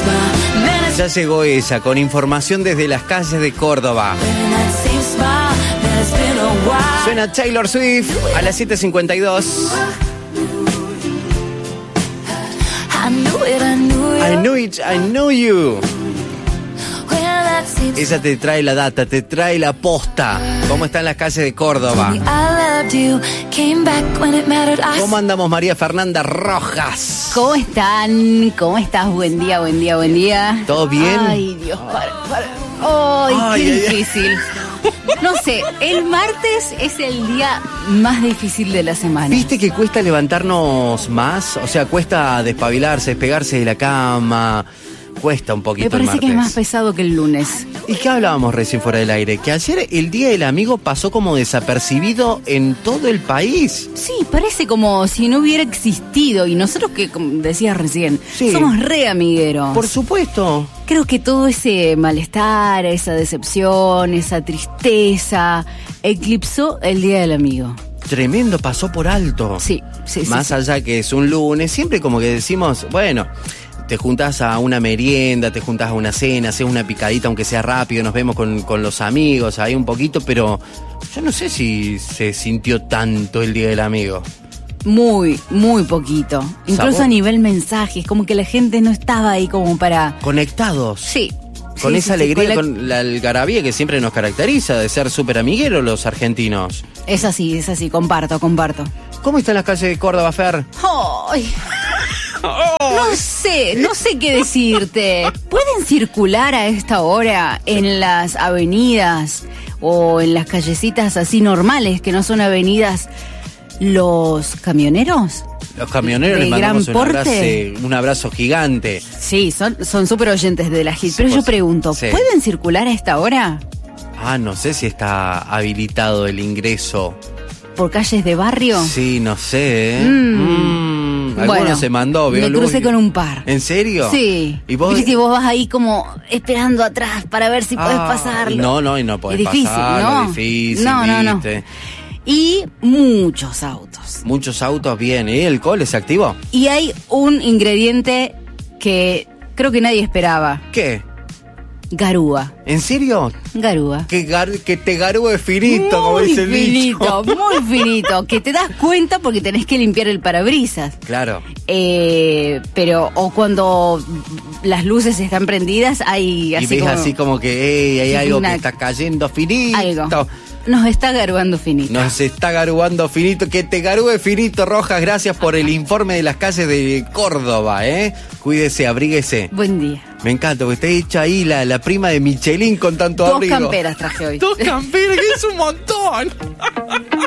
Ya llegó ella con información desde las calles de Córdoba. Suena Taylor Swift a las 7:52. I knew it, I knew you. Ella te trae la data, te trae la posta. ¿Cómo están las calles de Córdoba? ¿Cómo andamos, María Fernanda Rojas? ¿Cómo están? ¿Cómo estás? Buen día, buen día, buen día. ¿Todo bien? Ay, Dios, para. Qué difícil. No sé, el martes es el día más difícil de la semana. ¿Viste que cuesta levantarnos más? O sea, cuesta despabilarse, despegarse de la cama. Cuesta un poquito el martes. Me parece que es más pesado que el lunes. ¿Y qué hablábamos recién fuera del aire? Que ayer el Día del Amigo pasó como desapercibido en todo el país. Sí, parece como si no hubiera existido. Y nosotros que, como decías recién, somos re amigueros. Por supuesto. Creo que todo ese malestar, esa decepción, esa tristeza, eclipsó el Día del Amigo. Tremendo, pasó por alto. Sí. Más allá que es un lunes, siempre como que decimos, bueno, te juntás a una merienda, te juntás a una cena, haces una picadita aunque sea rápido, nos vemos con los amigos ahí un poquito, pero yo no sé si se sintió tanto el Día del Amigo. Muy, muy poquito. Incluso ¿Sabor? a nivel mensajes, como que la gente no estaba ahí como para... Conectados. Sí. Con esa alegría, con la algarabía que siempre nos caracteriza de ser súper amigueros los argentinos. Es así, comparto. ¿Cómo están las calles de Córdoba, Fer? ¡Ay! No sé qué decirte. ¿Pueden circular a esta hora en las avenidas o en las callecitas así normales, que no son avenidas, los camioneros? Los camioneros les mandamos un abrazo gigante. Sí, son súper oyentes de la hit. Pero yo pregunto, sí. ¿pueden circular a esta hora? No sé si está habilitado el ingreso. ¿Por calles de barrio? Sí, no sé, Alguno se mandó, me crucé con un par. ¿En serio? Sí. ¿Y vos? Viste que vos vas ahí como esperando atrás para ver si podés pasarlo. Y no podés es difícil, pasarlo, ¿no? difícil, No. ¿viste? Y muchos autos. Muchos autos, bien. ¿Y el cole se activó? Y hay un ingrediente que creo que nadie esperaba. ¿Qué? Garúa. ¿En serio? Garúa. Que te garúe finito, como dice el dicho. Muy finito. Que te das cuenta porque tenés que limpiar el parabrisas. Claro. Pero, o cuando las luces están prendidas, hay así y ves como... así como que hay algo que está cayendo finito. Algo. Nos está garuando finito. Nos está garuando finito. Que te garúe finito, Rojas. Gracias por el informe de las calles de Córdoba, Cuídese, abríguese. Buen día. Me encanta, porque está hecha ahí la prima de Michelin con tanto abrigo. 2 camperas traje hoy. 2 camperas, que es un montón.